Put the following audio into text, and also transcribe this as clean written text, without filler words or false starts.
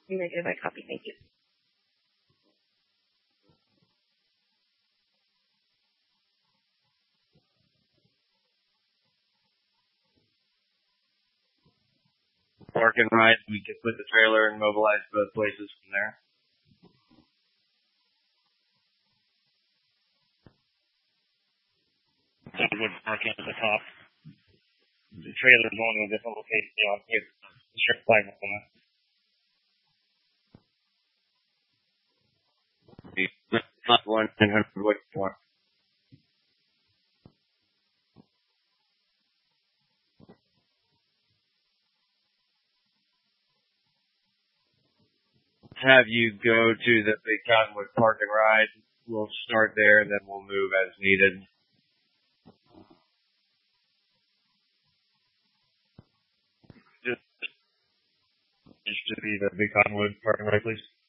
Negative, I copy. Thank you. Park and ride, we can put the trailer and mobilize both places from there. Wood parking at the top. The trailer is going to a different location on here. The strip flag on The top one, 900 Wood Park. Have you go to the Big Cottonwood Park and Ride. We'll start there, and then we'll move as needed. Just to be the Big Cottonwood Park and Ride, please.